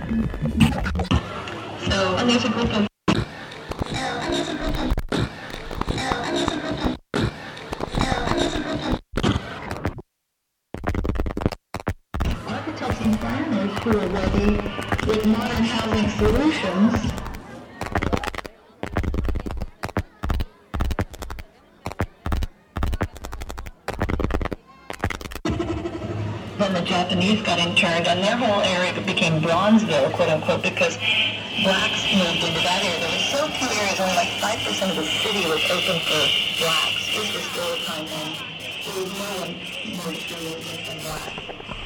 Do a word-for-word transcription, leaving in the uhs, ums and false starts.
So, and there's a group of architects and planners who are ready with modern housing solutions. Then the Japanese got interned, and their whole area became Bronzeville, quote unquote, because blacks moved into that area. There were so few areas, only like five percent of the city was open for blacks. This was still a time when there was no one more experienced than blacks.